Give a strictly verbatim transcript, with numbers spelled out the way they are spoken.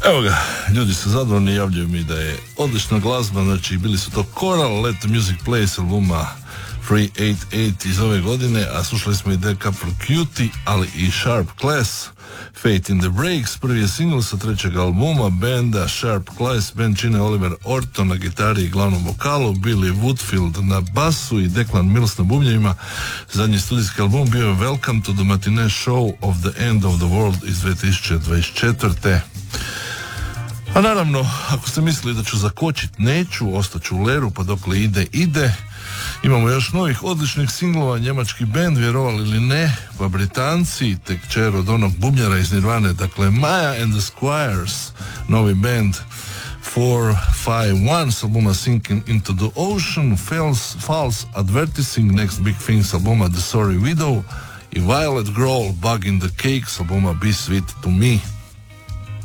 Evo ga, ljudi su zadovoljni, javljaju mi da je odlična glazba, znači bili su to Coral, Let the Music Play s albuma Free osamdeset osam iz ove godine, a slušali smo i Del Capro Cutie, ali i Sharp Class, Fate in the Breaks, prvi je single sa trećeg albuma benda Sharp Class, band čine Oliver Orton na gitari i glavnom vokalu, Billy Woodfield na basu i Declan Mills na bubnjevima. Zadnji studijski album bio je Welcome to the Matinee Show of the End of the World iz dvije tisuće dvadeset četvrte. A naravno, ako ste mislili da ću zakočit, neću, ostaću u leru, pa dokle ide, ide. Imamo još novih odličnih singlova, njemački bend, vjerovali ili ne, pa Britanci, tek čer od onog bubnjara iz Nirvane, dakle Maya and the Squires, novi band four five one s albuma Sinking into the Ocean, False, False Advertising, Next Big Thing s albuma The Sorry Widow i Violet Grohl, Bug in the Cake s albuma Be Sweet to Me.